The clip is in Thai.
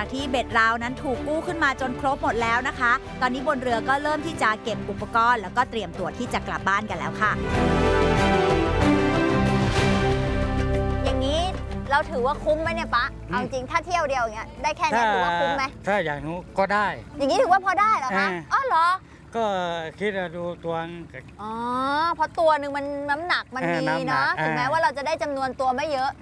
จากที่เบ็ดราวนั้นถูกกู้ขึ้นมาจนครบหมดแล้วนะคะ ตอนนี้บนเรือก็เริ่มที่จะเก็บอุปกรณ์แล้วก็เตรียมตัวที่จะกลับบ้านกันแล้วค่ะอย่างนี้เราถือว่าคุ้มไหมเนี่ยป๊าเอาจริงถ้าเที่ยวเดียวอย่างเงี้ยได้แค่นี้ถือว่าคุ้มไหมถ้าอย่างนู้นก็ได้อย่างนี้ถือว่าพอได้เหรอคะอ๋อเหรอก็คิดดูตัวอ๋อเพราะตัวหนึ่งมันน้ำหนักมันมีเนาะถึงแม้ว่าเราจะได้จำนวนตัวไม่เยอะ